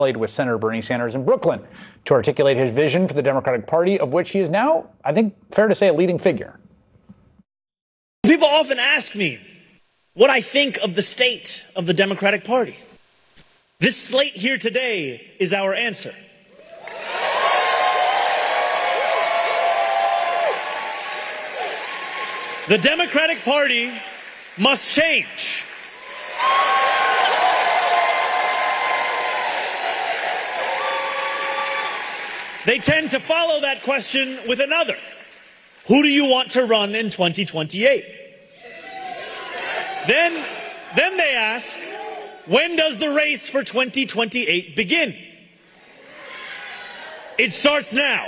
with Senator Bernie Sanders in Brooklyn to articulate his vision for the Democratic Party, of which he is now, I think, fair to say, a leading figure. People often ask me what I think of the state of the Democratic Party. This slate here today is our answer. The Democratic Party must change. They tend to follow that question with another. Who do you want to run in 2028? Then they ask, when does the race for 2028 begin? It starts now.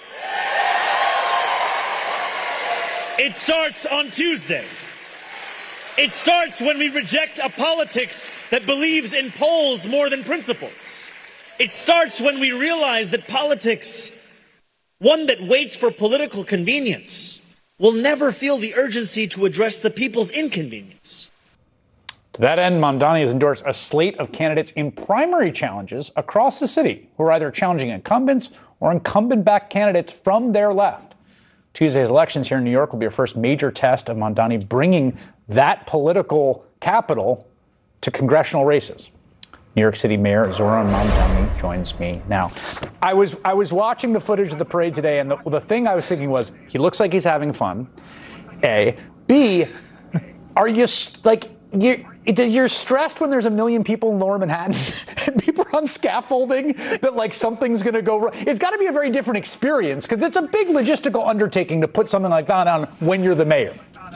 It starts on Tuesday. It starts when we reject a politics that believes in polls more than principles. It starts when we realize that politics, one that waits for political convenience, will never feel the urgency to address the people's inconvenience. To that end, Mamdani has endorsed a slate of candidates in primary challenges across the city who are either challenging incumbents or incumbent-backed candidates from their left. Tuesday's elections here in New York will be a first major test of Mamdani bringing that political capital to congressional races. New York City Mayor Zohran Mamdani joins me now. I was watching the footage of the parade today, and the thing I was thinking was, he looks like he's having fun. A. B. Are you you're stressed when there's a million people in Lower Manhattan and people are on scaffolding that like something's going to go wrong? It's got to be a very different experience because it's a big logistical undertaking to put something like that on when you're the mayor.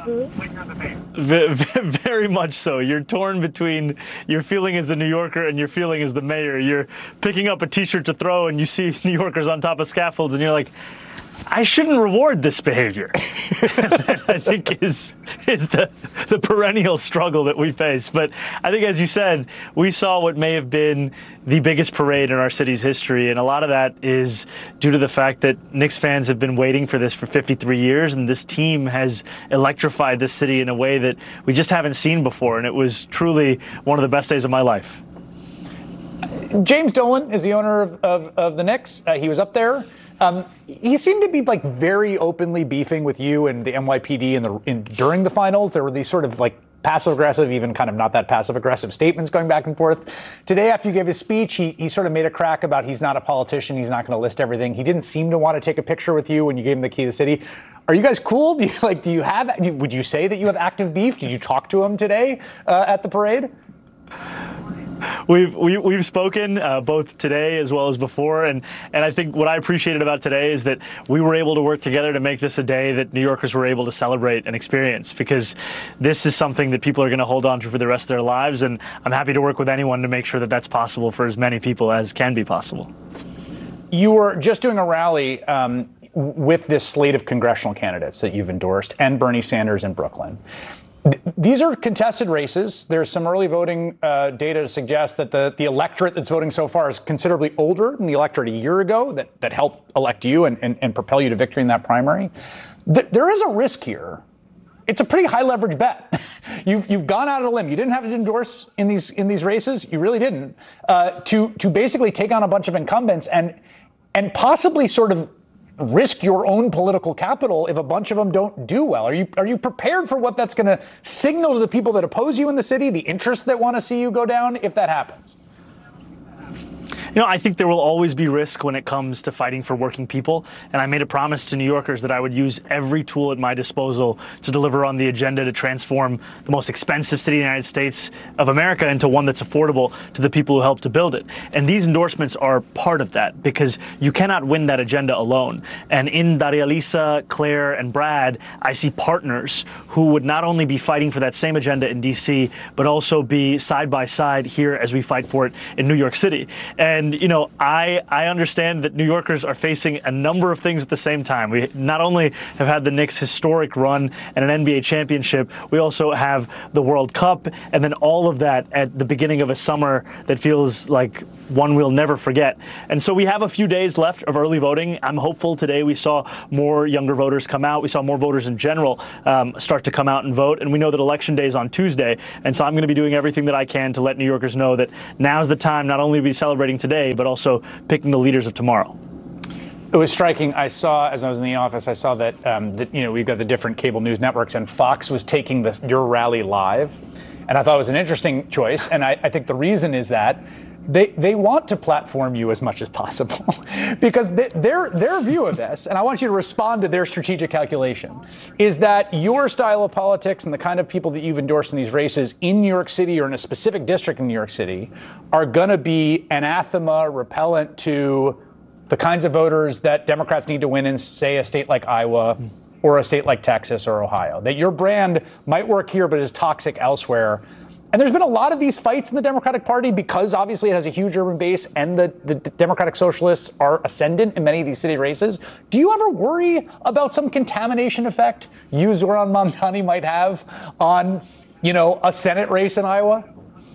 Very much so. You're torn between your feeling as a New Yorker and your feeling as the mayor. You're picking up a T-shirt to throw and you see New Yorkers on top of scaffolds and you're like, I shouldn't reward this behavior. I think is the perennial struggle that we face. But I think, as you said, we saw what may have been the biggest parade in our city's history. And a lot of that is due to the fact that Knicks fans have been waiting for this for 53 years. And this team has electrified this city in a way that we just haven't seen before. And it was truly one of the best days of my life. James Dolan is the owner of the Knicks. He was up there. He seemed to be like very openly beefing with you and the NYPD during the finals. There were these sort of like passive-aggressive, even kind of not that passive-aggressive statements going back and forth. Today, after you gave his speech, he sort of made a crack about he's not a politician. He's not going to list everything. He didn't seem to want to take a picture with you when you gave him the key to the city. Are you guys cool? Would you say that you have active beef? Did you talk to him today at the parade? We've spoken both today as well as before, and I think what I appreciated about today is that we were able to work together to make this a day that New Yorkers were able to celebrate and experience, because this is something that people are going to hold on to for the rest of their lives, and I'm happy to work with anyone to make sure that that's possible for as many people as can be possible. You were just doing a rally with this slate of congressional candidates that you've endorsed and Bernie Sanders in Brooklyn. These are contested races. There's some early voting data to suggest that the electorate that's voting so far is considerably older than the electorate a year ago that helped elect you and propel you to victory in that primary. There is a risk here. It's a pretty high leverage bet. You've gone out on a limb. You didn't have to endorse in these races. You really didn't to basically take on a bunch of incumbents and possibly sort of risk your own political capital if a bunch of them don't do well. Are you prepared for what that's going to signal to the people that oppose you in the city, the interests that want to see you go down, if that happens? You know, I think there will always be risk when it comes to fighting for working people. And I made a promise to New Yorkers that I would use every tool at my disposal to deliver on the agenda to transform the most expensive city in the United States of America into one that's affordable to the people who helped to build it. And these endorsements are part of that, because you cannot win that agenda alone. And in Daria Lisa, Claire, and Brad, I see partners who would not only be fighting for that same agenda in D.C., but also be side by side here as we fight for it in New York City. And, you know, I understand that New Yorkers are facing a number of things at the same time. We not only have had the Knicks' historic run and an NBA championship, we also have the World Cup, and then all of that at the beginning of a summer that feels like one we'll never forget. And so we have a few days left of early voting. I'm hopeful today we saw more younger voters come out. We saw more voters in general start to come out and vote. And we know that Election Day is on Tuesday. And so I'm going to be doing everything that I can to let New Yorkers know that now's the time not only to be celebrating today, today, but also picking the leaders of tomorrow. It was striking. I saw, as I was in the office, I saw that, we've got the different cable news networks, and Fox was taking your rally live. And I thought it was an interesting choice. And I think the reason is that they want to platform you as much as possible because their view of this, and I want you to respond to their strategic calculation, is that your style of politics and the kind of people that you've endorsed in these races in New York City or in a specific district in New York City are going to be anathema, repellent to the kinds of voters that Democrats need to win in, say, a state like Iowa or a state like Texas or Ohio. That your brand might work here but is toxic elsewhere. And there's been a lot of these fights in the Democratic Party because obviously it has a huge urban base and the Democratic Socialists are ascendant in many of these city races. Do you ever worry about some contamination effect you, Zoran Mamdani, might have on, a Senate race in Iowa?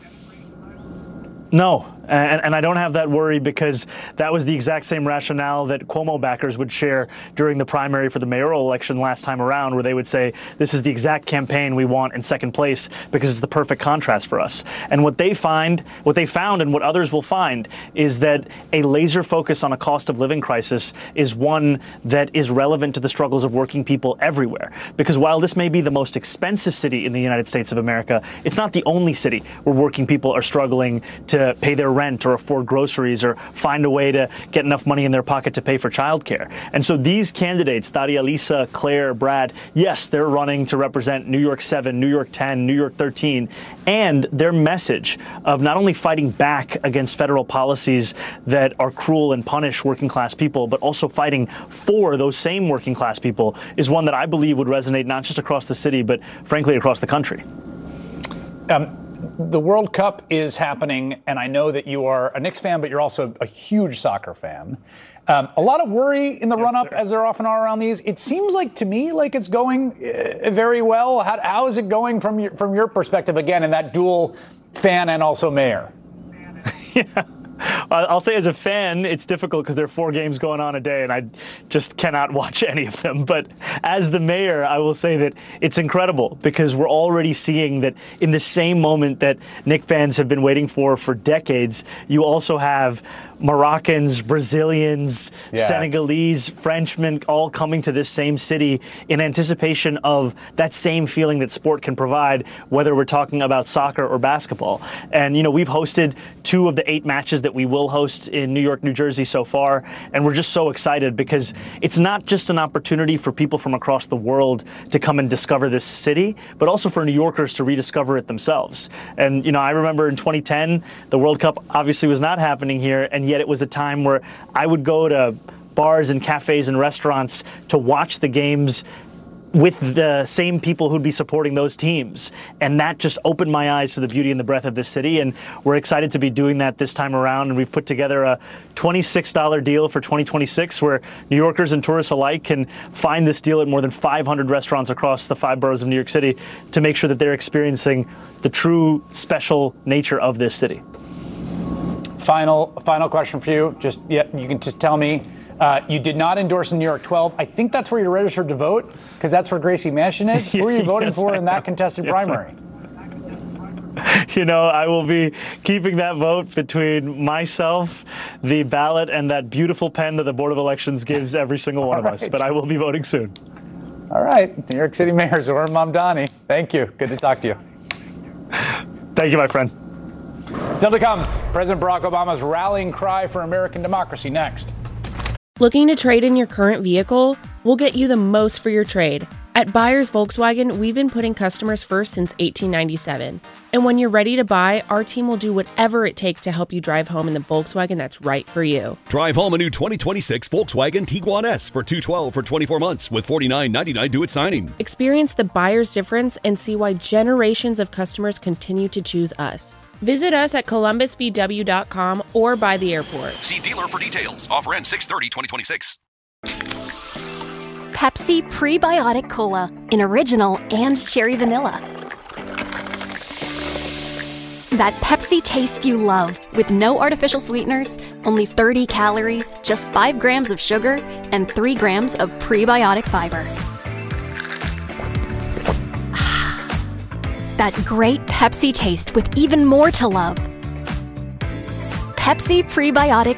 No. And I don't have that worry because that was the exact same rationale that Cuomo backers would share during the primary for the mayoral election last time around, where they would say, this is the exact campaign we want in second place because it's the perfect contrast for us. And what they found and what others will find is that a laser focus on a cost of living crisis is one that is relevant to the struggles of working people everywhere. Because while this may be the most expensive city in the United States of America, it's not the only city where working people are struggling to pay their rent or afford groceries or find a way to get enough money in their pocket to pay for childcare. And so these candidates, Daria Lisa, Claire, Brad, yes, they're running to represent New York 7, New York 10, New York 13, and their message of not only fighting back against federal policies that are cruel and punish working class people, but also fighting for those same working class people is one that I believe would resonate not just across the city, but frankly across the country. The World Cup is happening, and I know that you are a Knicks fan, but you're also a huge soccer fan. A lot of worry in the run-up, as there often are around these. It seems like to me like it's going very well. How is it going from your perspective, again, in that dual fan and also mayor? Yeah. I'll say as a fan, it's difficult because there are 4 games going on a day and I just cannot watch any of them. But as the mayor, I will say that it's incredible because we're already seeing that in the same moment that Knicks fans have been waiting for decades, you also have Moroccans, Brazilians, Senegalese, Frenchmen all coming to this same city in anticipation of that same feeling that sport can provide, whether we're talking about soccer or basketball. And, we've hosted 2 of the 8 matches that we will host in New York, New Jersey so far. And we're just so excited because it's not just an opportunity for people from across the world to come and discover this city, but also for New Yorkers to rediscover it themselves. And, I remember in 2010, the World Cup obviously was not happening here, and yet it was a time where I would go to bars and cafes and restaurants to watch the games with the same people who'd be supporting those teams. And that just opened my eyes to the beauty and the breadth of this city. And we're excited to be doing that this time around. And we've put together a $26 deal for 2026 where New Yorkers and tourists alike can find this deal at more than 500 restaurants across the 5 boroughs of New York City to make sure that they're experiencing the true special nature of this city. Final question for you. You can just tell me. You did not endorse in New York 12. I think that's where you're registered to vote, because that's where Gracie Mansion is. Who are you voting for in that contested primary? I will be keeping that vote between myself, the ballot, and that beautiful pen that the Board of Elections gives every single one of us. But I will be voting soon. All right. New York City Mayor Zoran Mamdani. Thank you. Good to talk to you. Thank you, my friend. Still to come, President Barack Obama's rallying cry for American democracy next. Looking to trade in your current vehicle? We'll get you the most for your trade. At Buyers Volkswagen, we've been putting customers first since 1897. And when you're ready to buy, our team will do whatever it takes to help you drive home in the Volkswagen that's right for you. Drive home a new 2026 Volkswagen Tiguan S for $212 for 24 months with $49.99 due at signing. Experience the buyer's difference and see why generations of customers continue to choose us. Visit us at columbusvw.com or by the airport. See dealer for details. Offer ends 6/30/2026. Pepsi Prebiotic Cola in original and cherry vanilla. That Pepsi taste you love with no artificial sweeteners, only 30 calories, just 5 grams of sugar, and 3 grams of prebiotic fiber. That great Pepsi taste with even more to love. Pepsi Prebiotic